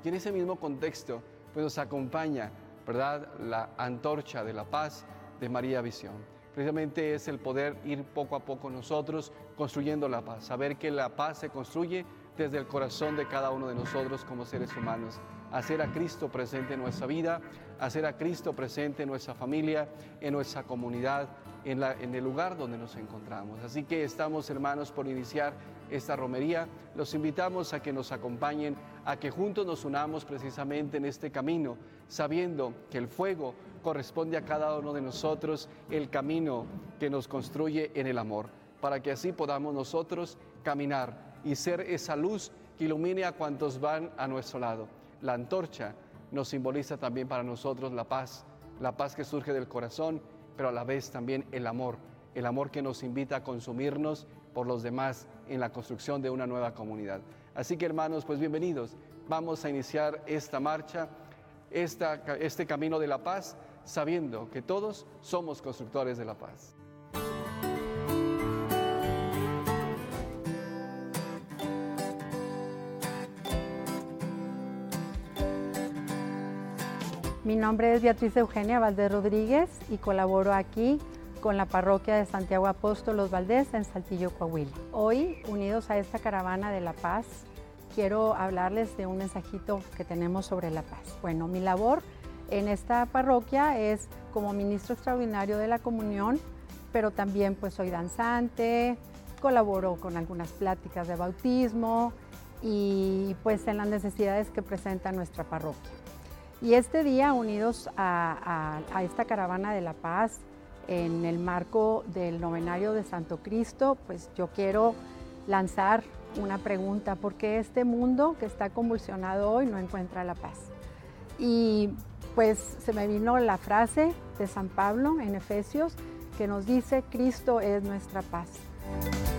Y en ese mismo contexto, pues nos acompaña, ¿verdad?, la antorcha de la paz de María Visión. Precisamente es el poder ir poco a poco nosotros construyendo la paz, saber que la paz se construye desde el corazón de cada uno de nosotros como seres humanos. Hacer a Cristo presente en nuestra vida, hacer a Cristo presente en nuestra familia, en nuestra comunidad, en el lugar donde nos encontramos. Así que estamos, hermanos, por iniciar esta romería. Los invitamos a que nos acompañen, a que juntos nos unamos precisamente en este camino, sabiendo que el fuego corresponde a cada uno de nosotros, el camino que nos construye en el amor, para que así podamos nosotros caminar y ser esa luz que ilumine a cuantos van a nuestro lado. La antorcha nos simboliza también para nosotros la paz que surge del corazón, pero a la vez también el amor que nos invita a consumirnos por los demás en la construcción de una nueva comunidad. Así que, hermanos, pues bienvenidos. Vamos a iniciar esta marcha, este camino de la paz, sabiendo que todos somos constructores de la paz. Mi nombre es Beatriz Eugenia Valdés Rodríguez y colaboro aquí con la parroquia de Santiago Apóstol Los Valdés en Saltillo, Coahuila. Hoy, unidos a esta caravana de la paz, quiero hablarles de un mensajito que tenemos sobre la paz. Bueno, mi labor en esta parroquia es como ministro extraordinario de la comunión, pero también pues soy danzante, colaboro con algunas pláticas de bautismo y pues en las necesidades que presenta nuestra parroquia. Y este día, unidos a esta caravana de la paz, en el marco del novenario de Santo Cristo, pues yo quiero lanzar una pregunta: ¿por qué este mundo que está convulsionado hoy no encuentra la paz? Y pues se me vino la frase de San Pablo en Efesios que nos dice: Cristo es nuestra paz.